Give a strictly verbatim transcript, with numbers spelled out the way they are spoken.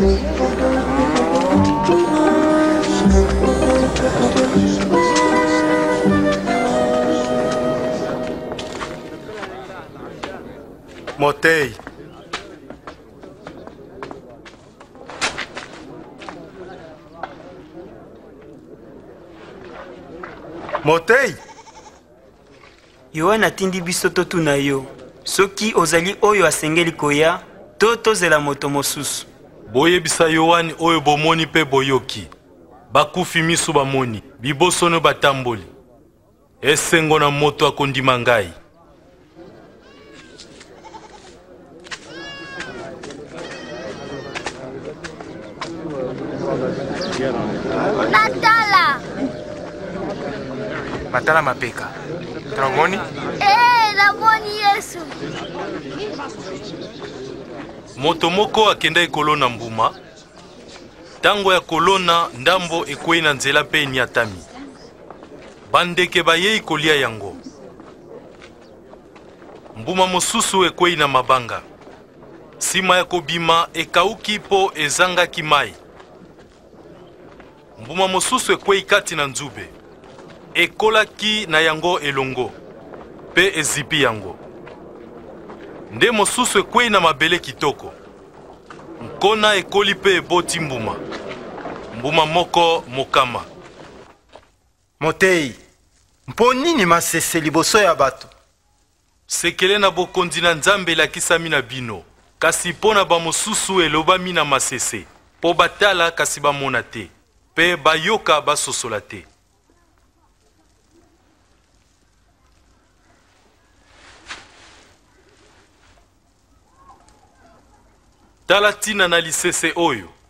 Motei. Motei. Yo natindi biso totuna yo. Soki ozali oyo asengeli koya, to tozela moto mosusu. Boyebisa Yohani oyo bomoni pe boyoki. Bakufi misu bamoni, bibosono batamboli. Esengo na moto akondima ngai. Natala. Matala mapeka. Tramoni? Eh, namoni Yesu. Moto moko akenda ekolona mbuma. Tango ya kolona ndambo ekwei na nzela pe niatami. Bandeke bayei kolia yango. Mbuma mosusu ekwei na mabanga. Sima ya kobima ekauki po ezangaki mai. Mbuma mosusu ekwei kati na nzube. Ekolaki na yango elongo. Pe ezipi yango. Nde mosusu ekwei na mabele kitoko. Nkona ekoli pe eboti mbuma. Mbuma moko mokama. Motei. Mpo nini masese liboso ya bato? Sekele na bokondi na Nzambe elakisami na bino. Kasi po na bamosusu elobami na masese. Po batala kasi bamona te. Pe bayoka basosola te. Tala tina na lisese oyo.